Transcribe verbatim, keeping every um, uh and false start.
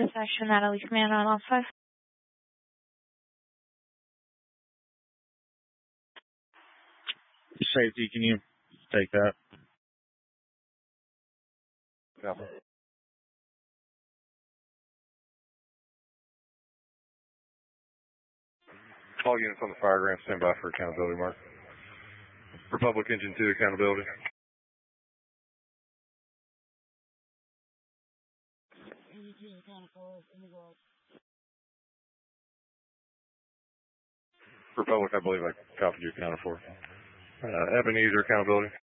Dispatcher Natalie Command on off five. Safety, can you take that? Copy. All units on the fireground, stand by for accountability mark. Republic Engine two, accountability. Republic, I believe I copied you accounted for. Uh, Ebenezer, accountability.